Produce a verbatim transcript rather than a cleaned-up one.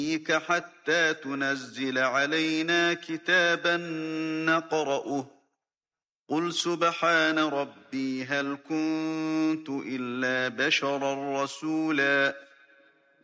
نُؤْمِنَ حَتَّى تُنَزِّلَ عَلَيْنَا كِتَابًا نَّقْرَؤُهُ قُلْ سُبْحَانَ رَبِّي هَلْ كُنتُ إِلَّا بَشَرًا رَّسُولًا